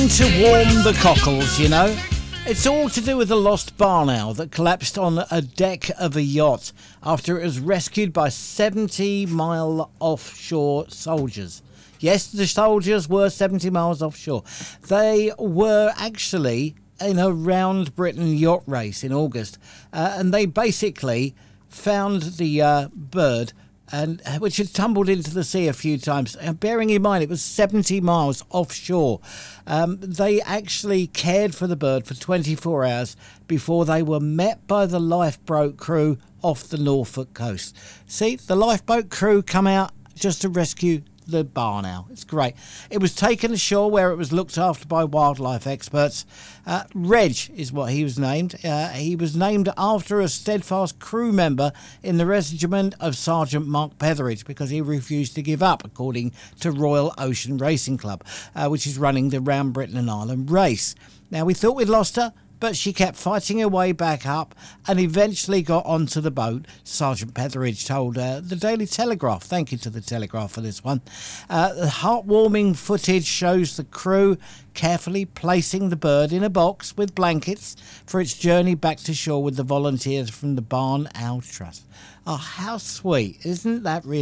Time to warm the cockles, you know. It's all to do with the lost barn owl that collapsed on a deck of a yacht after it was rescued by 70-mile offshore soldiers. Yes, the soldiers were 70 miles offshore. They were actually in a round Britain yacht race in August, and they basically found the bird, and which had tumbled into the sea a few times. Bearing in mind it was 70 miles offshore, they actually cared for the bird for 24 hours before they were met by the lifeboat crew off the Norfolk coast. See, the lifeboat crew come out just to rescue the barn owl. It's great. It was taken ashore where it was looked after by wildlife experts. Reg is what he was named. He was named after a steadfast crew member in the regiment of Sergeant Mark Petheridge because he refused to give up, according to Royal Ocean Racing Club, which is running the Round Britain and Ireland race. Now, we thought we'd lost her, but she kept fighting her way back up and eventually got onto the boat, Sergeant Petheridge told the Daily Telegraph. Thank you to the Telegraph for this one. The heartwarming footage shows the crew carefully placing the bird in a box with blankets for its journey back to shore with the volunteers from the Barn Owl Trust. Oh, how sweet. Isn't that really